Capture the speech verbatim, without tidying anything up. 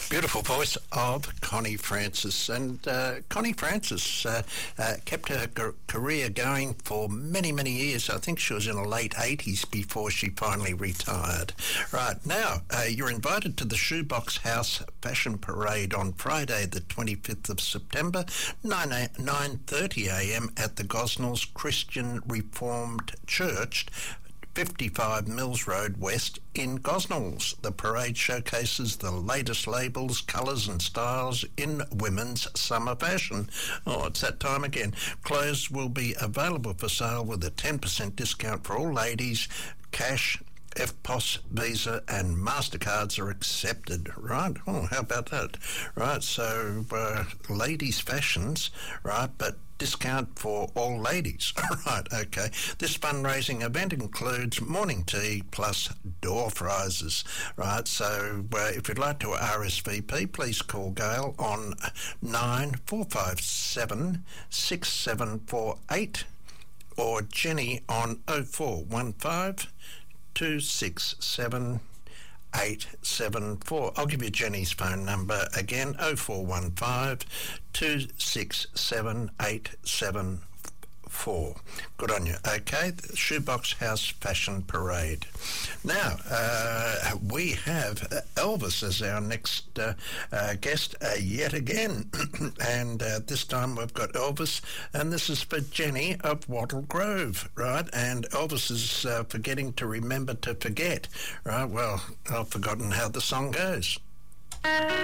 Beautiful voice of Connie Francis. And uh, Connie Francis uh, uh, kept her c- career going for many, many years. I think she was in the late eighties before she finally retired. Right, now, uh, you're invited to the Shoebox House Fashion Parade on Friday, the twenty-fifth of September, nine thirty a m at the Gosnells Christian Reformed Church, fifty-five Mills Road West in Gosnells. The parade showcases the latest labels, colours and styles in women's summer fashion. Oh, it's that time again. Clothes will be available for sale with a ten percent discount for all ladies. Cash, F P O S, Visa and MasterCards are accepted, right? Oh, how about that? Right, so uh, ladies' fashions, right, but discount for all ladies. Right, okay. This fundraising event includes morning tea plus door prizes, right? So uh, if you'd like to R S V P, please call Gail on nine four five seven six seven four eight or Jenny on oh four one five two six seven eight seven four. I'll give you Jenny's phone number again, oh four one five two six seven eight seven four. Good on you. Okay, the Shoebox House Fashion Parade. Now, uh, we have Elvis as our next uh, uh, guest uh, yet again. and uh, this time we've got Elvis, and this is for Jenny of Wattle Grove, right? And Elvis is uh, forgetting to remember to forget, right? Well, I've forgotten how the song goes.